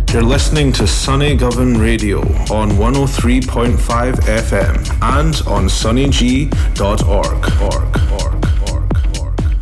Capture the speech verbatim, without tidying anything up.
You're listening to Sunny Govan Radio on one oh three point five F M and on sunny g dot org. org, org.